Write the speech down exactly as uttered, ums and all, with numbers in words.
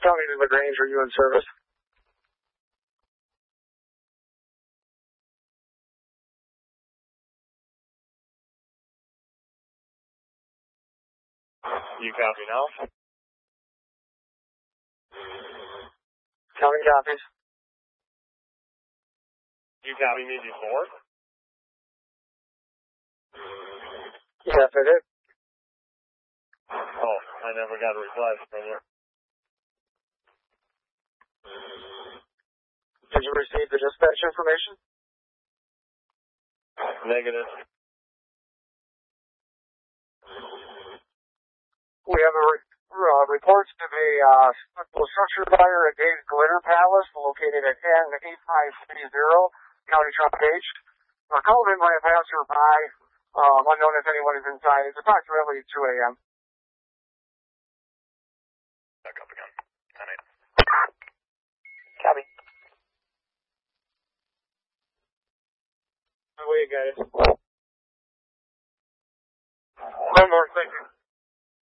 County to LaGrange, are you in service? You copy now? County copies. You copy me before? Yes, I did. Oh, I never got a reply from you. Did you receive the dispatch information? Negative. We have a re- uh, reports of a uh, structure fire at Dave's Glitter Palace, located at ten eight five three zero, County Trump H. Uh, called in by a passerby, um, unknown if anyone is inside. It's approximately two a.m. Back up again. ten eight. Copy. Wait, guys. One more, thank you.